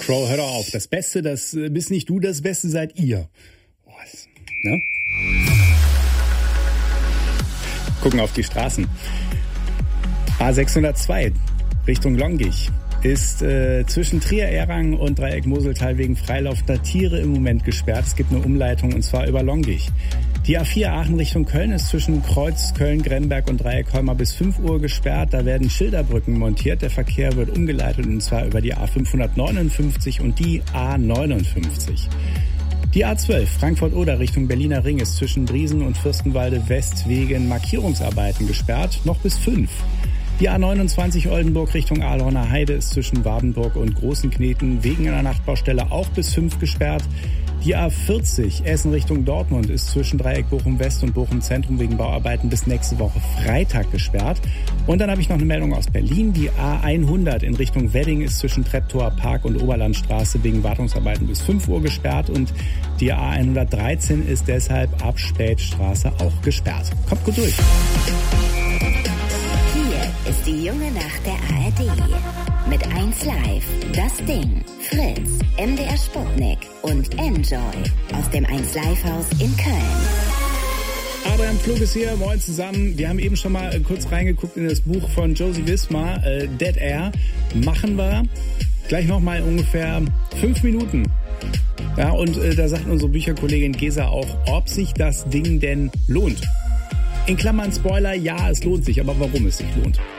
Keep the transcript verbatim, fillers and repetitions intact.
Crow, hör doch auf. Das Beste, das bist nicht du, das Beste seid ihr. Oh, das, ne? Gucken auf die Straßen. A sechshundertzwei Richtung Longich ist äh, zwischen Trier-Errang und Dreieck-Moseltal wegen freilaufender Tiere im Moment gesperrt. Es gibt eine Umleitung und zwar über Longich. Die A vier Aachen Richtung Köln ist zwischen Kreuz, Köln, Gremberg und Dreieck-Holmer bis fünf Uhr gesperrt. Da werden Schilderbrücken montiert. Der Verkehr wird umgeleitet und zwar über die A fünfhundertneunundfünfzig und die A neunundfünfzig. Die A zwölf Frankfurt-Oder Richtung Berliner Ring ist zwischen Briesen und Fürstenwalde West wegen Markierungsarbeiten gesperrt, noch bis fünf. Die A neunundzwanzig Oldenburg Richtung Ahlhorner Heide ist zwischen Wardenburg und Großenkneten wegen einer Nachtbaustelle auch bis fünf gesperrt. Die A vierzig Essen Richtung Dortmund ist zwischen Dreieck Bochum West und Bochum Zentrum wegen Bauarbeiten bis nächste Woche Freitag gesperrt. Und dann habe ich noch eine Meldung aus Berlin. Die A hundert in Richtung Wedding ist zwischen Treptower Park und Oberlandstraße wegen Wartungsarbeiten bis fünf Uhr gesperrt. Und die A hundertdreizehn ist deshalb ab Spätstraße auch gesperrt. Kommt gut durch. Ist die junge Nacht der A R D. Mit eins Live, Das Ding, Fritz, M D R Sputnik und Enjoy aus dem eins Live Haus in Köln. Adrian Pflug ist hier, moin zusammen. Wir haben eben schon mal kurz reingeguckt in das Buch von Josie Wismar, äh, Dead Air. Machen wir gleich nochmal ungefähr fünf Minuten. Ja, und äh, da sagt unsere Bücherkollegin Gesa auch, ob sich das Ding denn lohnt. In Klammern Spoiler, ja, es lohnt sich, aber warum es sich lohnt.